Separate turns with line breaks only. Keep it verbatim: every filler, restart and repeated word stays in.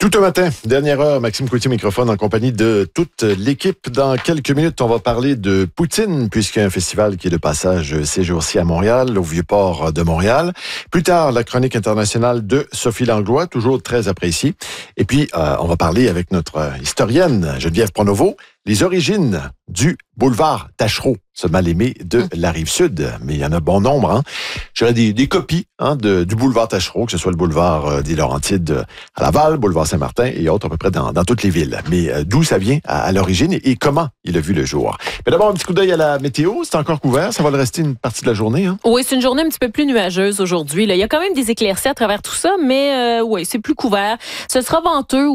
Tout un matin, dernière heure, Maxime Coutier, microphone en compagnie de toute l'équipe. Dans quelques minutes, on va parler de poutine, puisqu'il y a un festival qui est de passage ces jours-ci à Montréal, au Vieux-Port de Montréal. Plus tard, la chronique internationale de Sophie Langlois, toujours très appréciée. Et puis, euh, on va parler avec notre historienne Geneviève Pronovo, les origines du boulevard Taschereau, ce mal-aimé de la Rive-Sud. Mais il y en a bon nombre. Hein. J'aurais des, des copies hein, de, du boulevard Taschereau, que ce soit le boulevard euh, des Laurentides à Laval, boulevard Saint-Martin et autres à peu près dans, dans toutes les villes. Mais euh, d'où ça vient à, à l'origine et, et comment il a vu le jour. Mais d'abord, un petit coup d'œil à la météo. C'est encore couvert. Ça va le rester une partie de la journée. Hein?
Oui, c'est une journée un petit peu plus nuageuse aujourd'hui. Là. Il y a quand même des éclaircies à travers tout ça, mais euh, oui, c'est plus couvert. Ce sera venteux